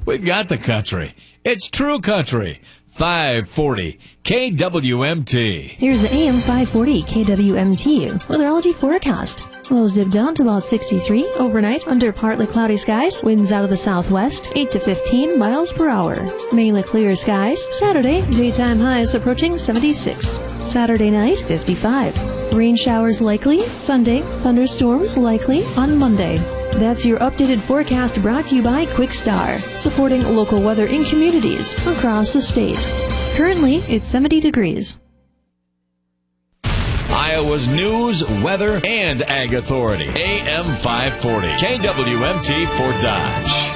We got the country. It's true country. 540 KWMT. Here's the AM 540 KWMT weatherology forecast. Lows dip down to about 63 overnight under partly cloudy skies. Winds out of the southwest, 8 to 15 miles per hour. Mainly clear skies. Saturday, daytime highs approaching 76. Saturday night, 55. Rain showers likely. Sunday, thunderstorms likely on Monday. That's your updated forecast brought to you by Quickstar, supporting local weather in communities across the state. Currently, it's 70 degrees. Iowa's news, weather, and ag authority. AM 540. KWMT for Dodge.